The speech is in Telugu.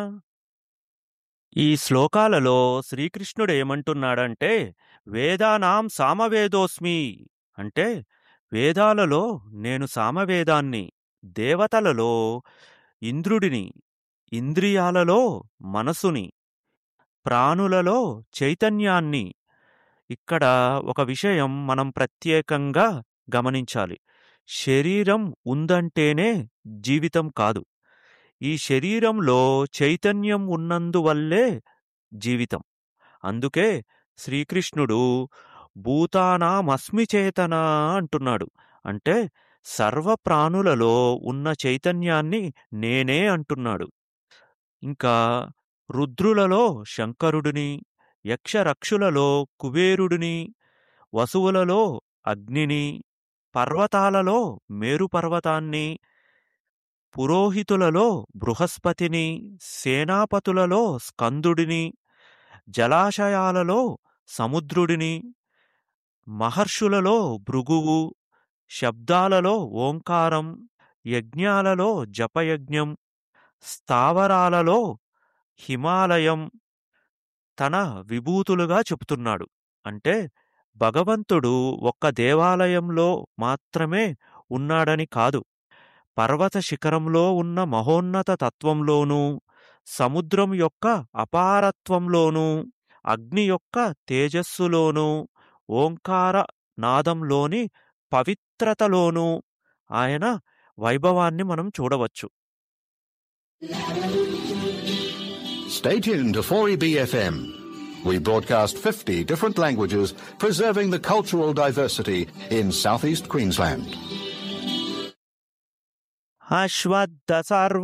ఈ శ్లోకాలలో శ్రీకృష్ణుడు ఏమంటున్నాడంటే, వేదానాం సామవేదోస్మి అంటే వేదాలలో నేను సామవేదాన్ని, దేవతలలో ఇంద్రుడిని, ఇంద్రియాలలో మనసుని, ప్రాణులలో చైతన్యాన్ని. ఇక్కడ ఒక విషయం మనం ప్రత్యేకంగా గమనించాలి. శరీరం ఉందంటేనే జీవితం కాదు. ఈ శరీరంలో చైతన్యం ఉన్నందువల్లే జీవితం. అందుకే శ్రీకృష్ణుడు భూతానామస్మి చేతన అంటున్నాడు. అంటే సర్వప్రాణులలో ఉన్న చైతన్యాన్ని నేనే అంటున్నాడు. ఇంకా రుద్రులలో శంకరుడిని, యక్షరక్షులలో కుబేరుడిని, వసువులలో అగ్నిని, పర్వతాలలో మేరుపర్వతాన్ని, పురోహితులలో బృహస్పతిని, సేనాపతులలో స్కందుడిని, జలాశయాలలో సముద్రుడిని, మహర్షులలో భృగువు, శబ్దాలలో ఓంకారం, యజ్ఞాలలో జపయజ్ఞం, స్థావరాలలో హిమాలయం తన విభూతులుగా చెబుతున్నాడు. అంటే భగవంతుడు ఒక్క దేవాలయంలో మాత్రమే ఉన్నాడని కాదు. పర్వత శిఖరంలో ఉన్న మహోన్నత తత్వంలోనూ, సముద్రం యొక్క అపారత్వంలోనూ, అగ్ని యొక్క తేజస్సులోనూ, ఓంకార నాదంలోని పవిత్రతలోనూ ఆయన వైభవాన్ని మనం చూడవచ్చు. Stay tuned to 4EBFM. We broadcast 50 different languages, preserving the cultural diversity in southeast Queensland. అశ్వత్థ సర్వ